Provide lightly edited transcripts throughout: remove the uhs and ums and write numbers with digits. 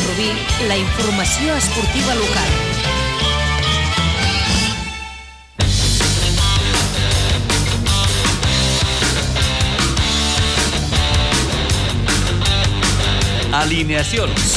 Rubí, la informació esportiva local. Alineacions.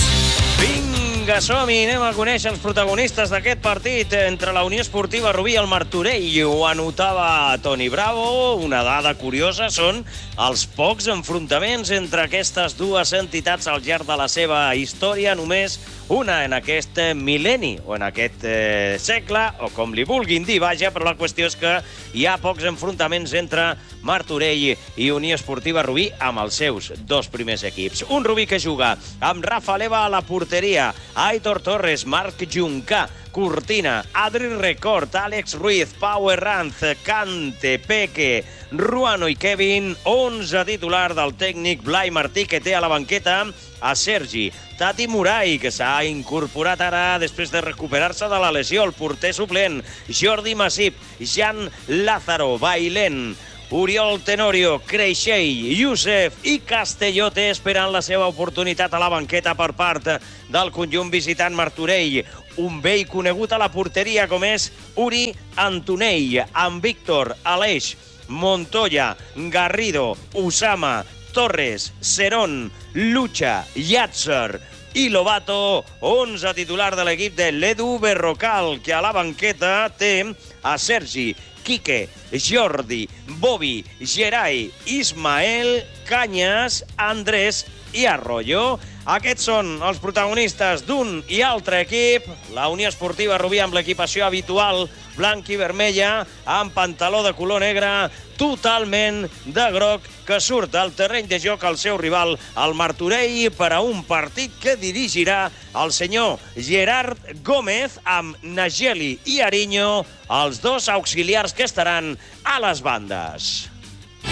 Vinga, som-hi, anem a conèixer els protagonistes d'aquest partit entre la Unió Esportiva Rubí i el Martorell. Ho anotava Toni Bravo. Una dada curiosa són els pocs enfrontaments entre aquestes dues entitats al llarg de la seva història. Només una en aquest mil·lenni o en aquest segle, o com li vulguin dir, vaja, però la qüestió és que hi ha pocs enfrontaments entre Martorell i Unió Esportiva Rubí amb els seus dos primers equips. Un Rubí que juga amb Rafa Leva a la porteria, Aitor Torres, Marc Juncà, Cortina, Adri Record, Àlex Ruiz, Pau Herranz, Cante, Peque, Ruano i Kevin. 11 titular del tècnic Blai Martí, que té a la banqueta a Sergi, Tati Murai, que s'ha incorporat ara després de recuperar-se de la lesió, el porter suplent, Jordi Masip, Jan Lázaro, Bailén, Oriol Tenorio, Creixell, Youssef i Castellote esperant la seva oportunitat a la banqueta per part del conjunt visitant Martorell. Un vell conegut a la porteria com és Uri Antonell, amb Víctor, Aleix, Montoya, Garrido, Usama, Torres, Serón, Lucha, Llàtzer i Lobato. 11 titular de l'equip de l'Edu Berrocal, que a la banqueta té a Sergi, Quique, Jordi, Bobi, Gerai, Ismael, Canyes, Andrés i Arroyo. Aquests són els protagonistes d'un i altre equip. La Unió Esportiva Rubí amb l'equipació habitual blanc i vermella, amb pantaló de color negre, totalment de groc, que surt al terreny de joc el seu rival, el Martorell, per a un partit que dirigirà el senyor Gerard Gómez amb Nageli i Ariño, els dos auxiliars que estaran a les bandes.